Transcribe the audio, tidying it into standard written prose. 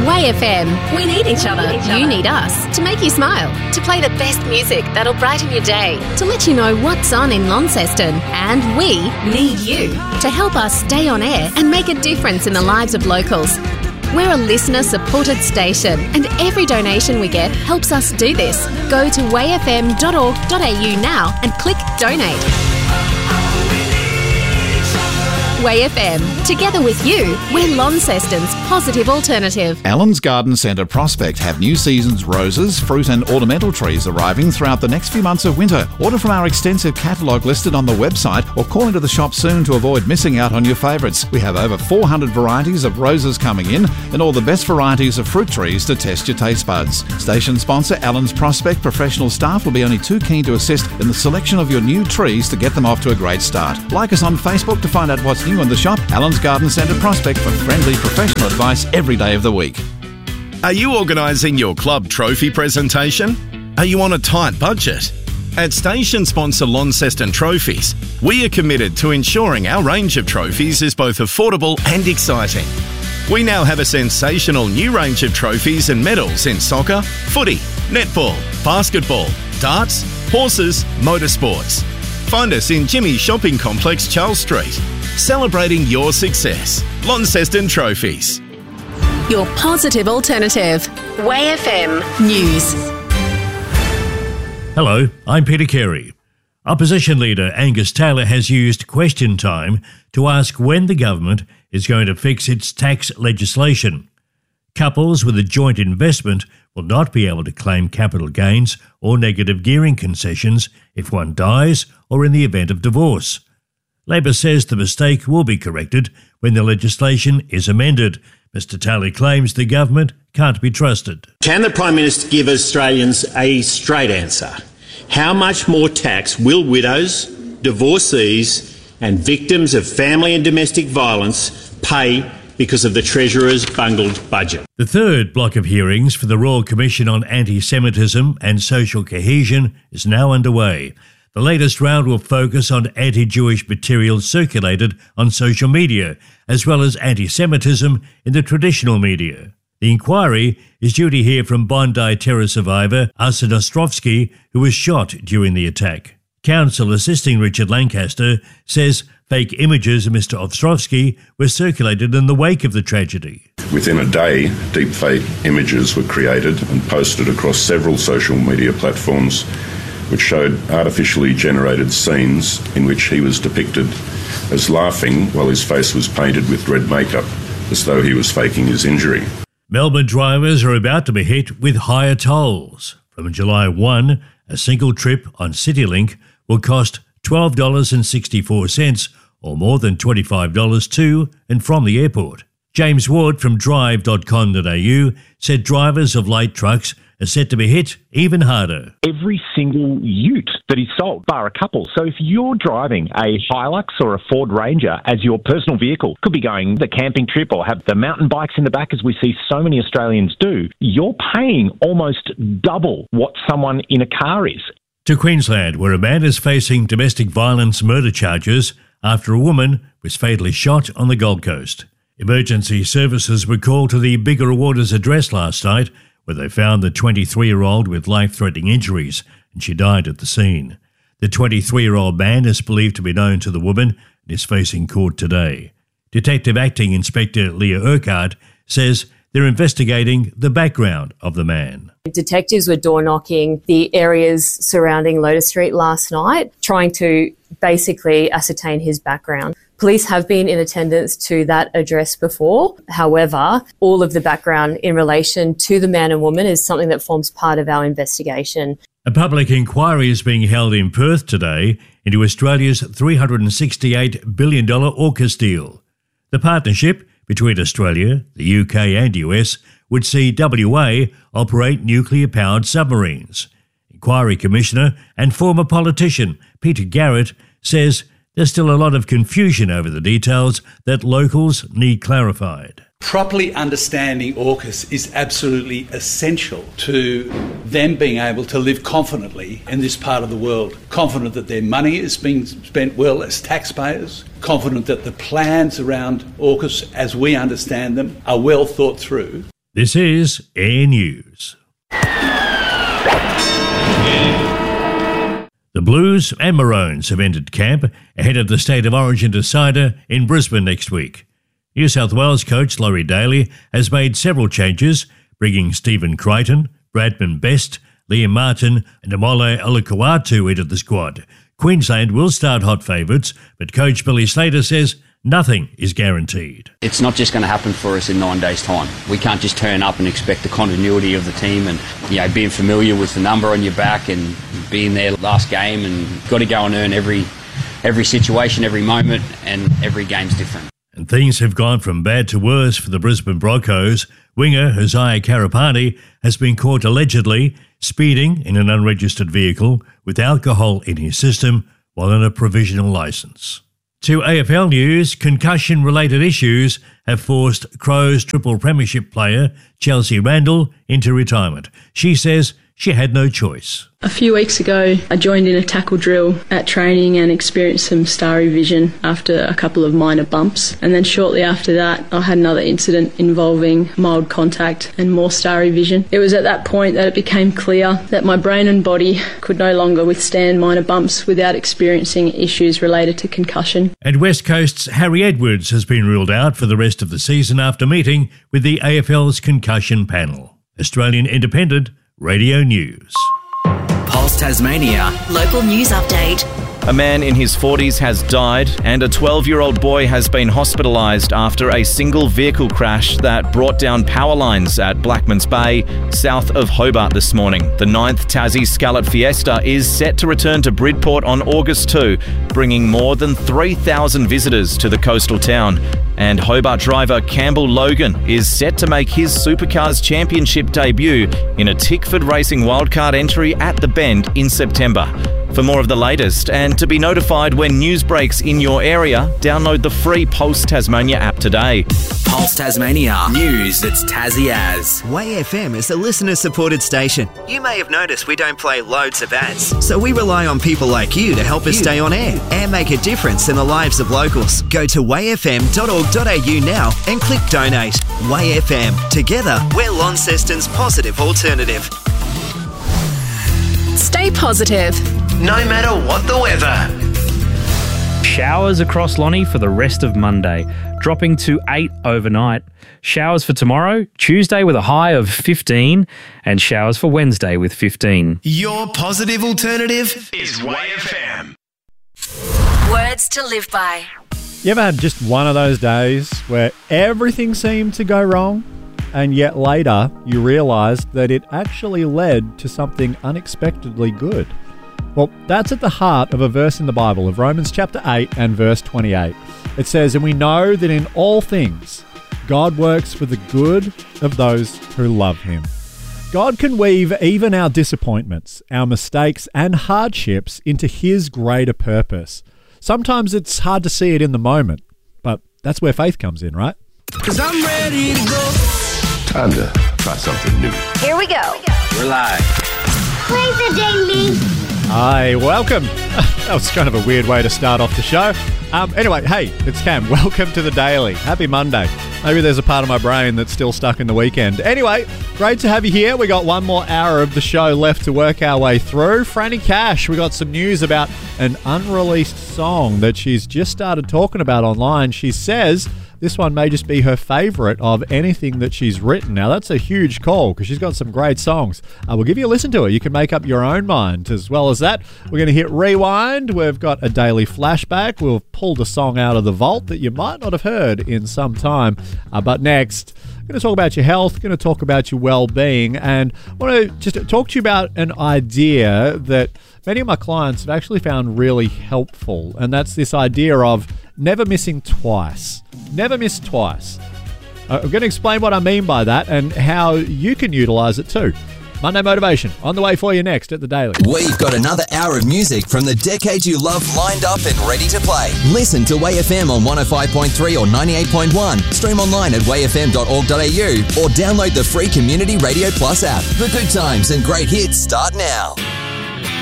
Way FM. We need each other. You need us to make you smile, to play the best music that'll brighten your day, to let you know what's on in Launceston. And we need you to help us stay on air and make a difference in the lives of locals. We're a listener-supported station, and every donation we get helps us do this. Go to wayfm.org.au now and click Donate. Way FM. Together with you, we're Launceston's positive alternative. Allen's Garden Centre Prospect have new season's roses, fruit and ornamental trees arriving throughout the next few months of winter. Order from our extensive catalogue listed on the website or call into the shop soon to avoid missing out on your favourites. We have over 400 varieties of roses coming in and all the best varieties of fruit trees to test your taste buds. Station sponsor Allen's Prospect professional staff will be only too keen to assist in the selection of your new trees to get them off to a great start. Like us on Facebook to find out what's new in the shop. Allen's Garden Centre Prospect for friendly professional advice every day of the week. Are you organising your club trophy presentation? Are you on a tight budget? At station sponsor Launceston Trophies, we are committed to ensuring our range of trophies is both affordable and exciting. We now have a sensational new range of trophies and medals in soccer, footy, netball, basketball, darts, horses, motorsports. Find us in Jimmy's Shopping Complex, Charles Street. Celebrating your success. Launceston Trophies. Your positive alternative. Way FM News. Hello, I'm Peter Carey. Opposition leader Angus Taylor has used question time to ask when the government is going to fix its tax legislation. Couples with a joint investment will not be able to claim capital gains or negative gearing concessions if one dies or in the event of divorce. Labor says the mistake will be corrected when the legislation is amended. Mr Taylor claims the government can't be trusted. Can the Prime Minister give Australians a straight answer? How much more tax will widows, divorcees and victims of family and domestic violence pay because of the Treasurer's bungled budget? The third block of hearings for the Royal Commission on Anti-Semitism and Social Cohesion is now underway. The latest round will focus on anti-Jewish material circulated on social media, as well as anti-Semitism in the traditional media. The inquiry is due to hear from Bondi terror survivor Arsen Ostrovsky, who was shot during the attack. Counsel assisting Richard Lancaster says fake images of Mr Ostrovsky were circulated in the wake of the tragedy. Within a day, deepfake images were created and posted across several social media platforms, which showed artificially generated scenes in which he was depicted as laughing while his face was painted with red makeup, as though he was faking his injury. Melbourne drivers are about to be hit with higher tolls. From July 1, a single trip on CityLink will cost $12.64, or more than $25 to and from the airport. James Ward from drive.com.au said drivers of light trucks are set to be hit even harder. Every single ute that is sold, bar a couple. So if you're driving a Hilux or a Ford Ranger as your personal vehicle, could be going the camping trip or have the mountain bikes in the back as we see so many Australians do, you're paying almost double what someone in a car is. To Queensland, where a man is facing domestic violence murder charges after a woman was fatally shot on the Gold Coast. Emergency services were called to the Bigger Waters address last night, where they found the 23-year-old with life-threatening injuries, and she died at the scene. The 23-year-old man is believed to be known to the woman and is facing court today. Detective Acting Inspector Leah Urquhart says they're investigating the background of the man. Detectives were door-knocking the areas surrounding Lotus Street last night, trying to basically ascertain his background. Police have been in attendance to that address before. However, all of the background in relation to the man and woman is something that forms part of our investigation. A public inquiry is being held in Perth today into Australia's $368 billion AUKUS deal. The partnership between Australia, the UK and US would see WA operate nuclear-powered submarines. Inquiry Commissioner and former politician Peter Garrett says there's still a lot of confusion over the details that locals need clarified. Properly understanding AUKUS is absolutely essential to them being able to live confidently in this part of the world. Confident that their money is being spent well as taxpayers. Confident that the plans around AUKUS, as we understand them, are well thought through. This is Air News. The Blues and Maroons have entered camp ahead of the State of Origin decider in Brisbane next week. New South Wales coach Laurie Daly has made several changes, bringing Stephen Crichton, Bradman Best, Liam Martin and Amole Olukwatu into the squad. Queensland will start hot favourites, but coach Billy Slater says nothing is guaranteed. It's not just going to happen for us in 9 days' time. We can't just turn up and expect the continuity of the team and, being familiar with the number on your back and being there last game, and got to go and earn every situation, every moment, and every game's different. And things have gone from bad to worse for the Brisbane Broncos. Winger Josiah Karapani has been caught allegedly speeding in an unregistered vehicle with alcohol in his system while on a provisional licence. To AFL news, concussion-related issues have forced Crows triple premiership player Chelsea Randall into retirement. She says she had no choice. A few weeks ago, I joined in a tackle drill at training and experienced some starry vision after a couple of minor bumps. And then shortly after that, I had another incident involving mild contact and more starry vision. It was at that point that it became clear that my brain and body could no longer withstand minor bumps without experiencing issues related to concussion. And West Coast's Harry Edwards has been ruled out for the rest of the season after meeting with the AFL's concussion panel. Australian Independent Radio News. Pulse Tasmania. Local news update. A man in his 40s has died and a 12-year-old boy has been hospitalised after a single vehicle crash that brought down power lines at Blackmans Bay, south of Hobart this morning. The 9th Tassie Scarlet Fiesta is set to return to Bridport on August 2, bringing more than 3,000 visitors to the coastal town. And Hobart driver Campbell Logan is set to make his Supercars Championship debut in a Tickford Racing wildcard entry at the Bend in September. For more of the latest and to be notified when news breaks in your area, download the free Pulse Tasmania app today. Pulse Tasmania. News that's Tassie as. Way FM is a listener-supported station. You may have noticed we don't play loads of ads, so we rely on people like you to help us stay on air and make a difference in the lives of locals. Go to wayfm.org.au now and click donate. Way FM. Together, we're Launceston's positive alternative. Stay positive, no matter what the weather. Showers across Lonnie for the rest of Monday, dropping to 8 overnight. Showers for tomorrow, Tuesday with a high of 15, and showers for Wednesday with 15. Your positive alternative is Way FM. Words to live by. You ever had just one of those days where everything seemed to go wrong, and yet later you realised that it actually led to something unexpectedly good? Well, that's at the heart of a verse in the Bible of Romans chapter 8 and verse 28. It says, "And we know that in all things God works for the good of those who love him." God can weave even our disappointments, our mistakes and hardships into his greater purpose. Sometimes it's hard to see it in the moment, but that's where faith comes in, right? 'Cause I'm ready to go. Time to try something new. Here we go. We're live. Play the daily. Hi, welcome. That was kind of a weird way to start off the show. Anyway, hey, it's Cam. Welcome to the Daily. Happy Monday. Maybe there's a part of my brain that's still stuck in the weekend. Anyway, great to have you here. We got one more hour of the show left to work our way through. Franny Cash, we got some news about an unreleased song that she's just started talking about online. She says this one may just be her favourite of anything that she's written. Now, that's a huge call because she's got some great songs. We'll give you a listen to it. You can make up your own mind. As well as that, we're going to hit rewind. We've got a daily flashback. We've pulled a song out of the vault that you might not have heard in some time. But next, I'm going to talk about your health, going to talk about your well-being, and I want to just talk to you about an idea that many of my clients have actually found really helpful, and that's this idea of never missing twice. Never miss twice. I'm going to explain what I mean by that and how you can utilise it too. Monday Motivation on the way for you next at The Daily. We've got another hour of music from the decade you love lined up and ready to play. Listen to Way FM on 105.3 or 98.1. Stream online at wayfm.org.au or download the free Community Radio Plus app. The good times and great hits start now.